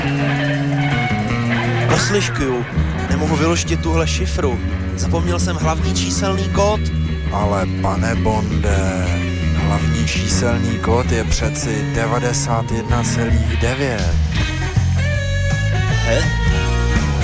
Poslyškuju, nemohu vyložit tuhle šifru. Zapomněl jsem hlavní číselný kód. Ale pane Bonde, hlavní číselný kód je přeci 91,9. He?